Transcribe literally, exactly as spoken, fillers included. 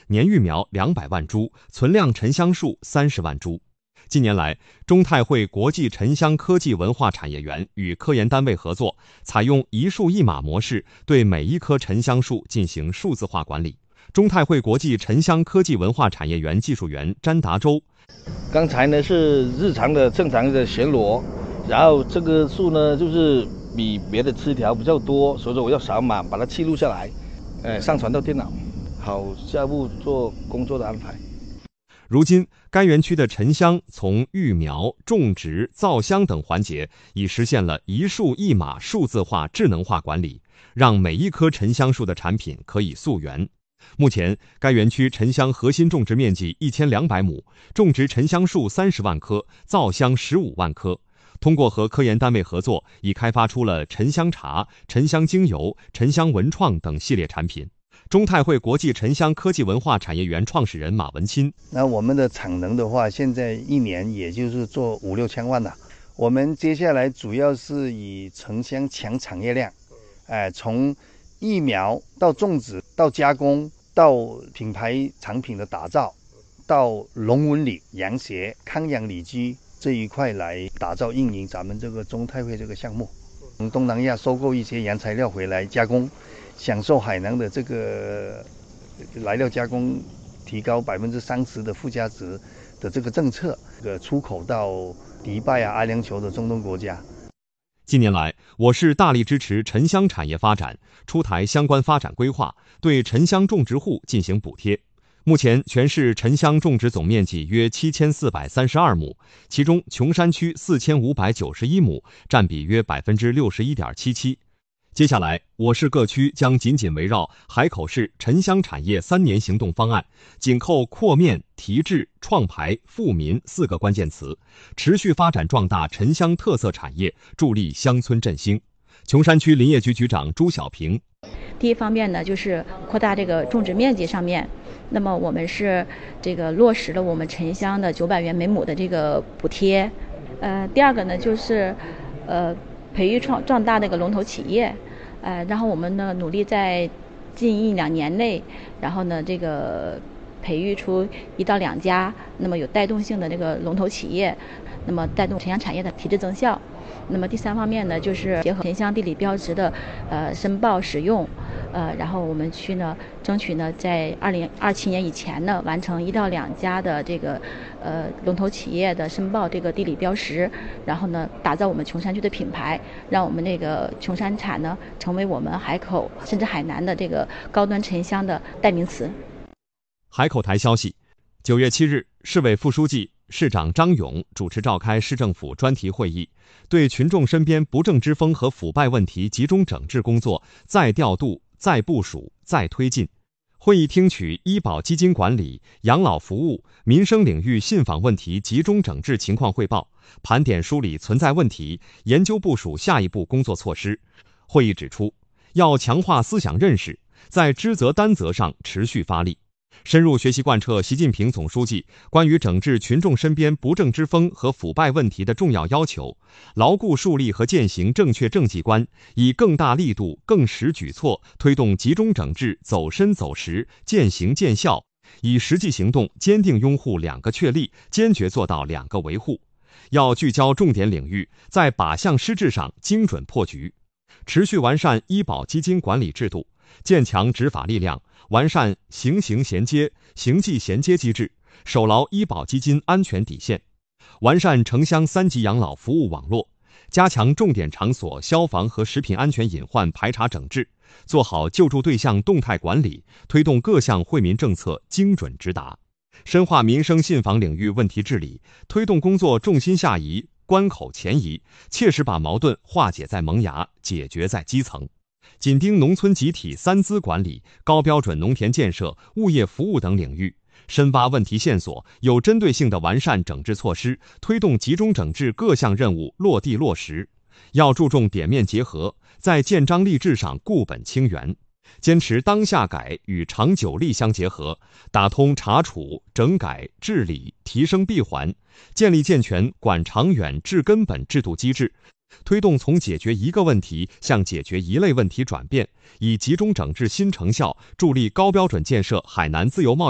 年育苗两百万株，存量沉香树三十万株。近年来，中泰汇国际沉香科技文化产业园与科研单位合作，采用一树一码模式，对每一棵沉香树进行数字化管理。中泰汇国际沉香科技文化产业园技术员詹达洲： 刚才呢是日常的正常的旋螺，然后这个树呢就是比别的枝条比较多，所以说我要扫码把它记录下来，呃，上传到电脑，好下一步做工作的安排。 如今，该园区的沉香从育苗、种植、造香等环节，已实现了一树一码数字化、智能化管理，让每一棵沉香树的产品可以溯源。目前，该园区沉香核心种植面积一千两百亩，种植沉香树三十万棵，造香十五万棵。通过和科研单位合作，已开发出了沉香茶、沉香精油、沉香文创等系列产品。中泰汇国际沉香科技文化产业园创始人马文钦： 那我们的产能的话，现在一年也就是做五六千万了。我们接下来主要是以沉香强产业链，哎，从育苗到种植到加工到品牌产品的打造，到龙纹理、洋鞋、康养理居这一块来打造运营咱们这个中泰汇这个项目。从东南亚收购一些原材料回来加工，享受海南的这个来料加工提高百分之三十的附加值的这个政策，这个出口到迪拜啊、阿联酋的中东国家。 近年来，我市大力支持沉香产业发展，出台相关发展规划，对沉香种植户进行补贴。目前，全市沉香种植总面积约七千四百三十二亩，其中琼山区四千五百九十一亩，占比约百分之六十一点七七。接下来，我市各区将紧紧围绕海口市沉香产业三年行动方案，紧扣扩面、提质、创牌、富民四个关键词，持续发展壮大沉香特色产业，助力乡村振兴。琼山区林业局局长朱小平： 第一方面呢，就是扩大这个种植面积上面，那么我们是这个落实了我们沉香的九百元每亩的这个补贴。呃，第二个呢，就是呃培育创壮大这个龙头企业，呃，然后我们呢努力在近一两年内，然后呢这个培育出一到两家那么有带动性的这个龙头企业，那么带动沉香产业的提质增效。那么第三方面呢，就是结合沉香地理标志的呃申报使用，呃，然后我们区呢争取呢在二零二七年以前呢完成一到两家的这个呃龙头企业的申报这个地理标识，然后呢打造我们琼山区的品牌，让我们那个琼山产呢成为我们海口甚至海南的这个高端沉香的代名词。 海口台消息，九月七日，市委副书记、市长张勇主持召开市政府专题会议，对群众身边不正之风和腐败问题集中整治工作再调度、再部署、再推进。会议听取医保基金管理、养老服务、民生领域信访问题集中整治情况汇报，盘点梳理存在问题，研究部署下一步工作措施。会议指出，要强化思想认识，在知责担责上持续发力，深入学习贯彻习近平总书记关于整治群众身边不正之风和腐败问题的重要要求，牢固树立和践行正确政绩观，以更大力度、更实举措推动集中整治走深走实、见行见效，以实际行动坚定拥护两个确立，坚决做到两个维护。要聚焦重点领域，在靶向施治上精准破局，持续完善医保基金管理制度，建强执法力量，完善刑刑衔接、刑纪衔接机制，守牢医保基金安全底线，完善城乡三级养老服务网络，加强重点场所消防和食品安全隐患排查整治，做好救助对象动态管理，推动各项惠民政策精准直达，深化民生信访领域问题治理，推动工作重心下移、关口前移，切实把矛盾化解在萌芽，解决在基层。紧盯农村集体三资管理、高标准农田建设、物业服务等领域，深挖问题线索，有针对性地完善整治措施，推动集中整治各项任务落地落实。要注重点面结合，在建章立制上固本清源，坚持当下改与长久立相结合，打通查处、整改、治理、提升闭环，建立健全管长远、治根本制度机制，推动从解决一个问题向解决一类问题转变，以集中整治新成效，助力高标准建设海南自由贸易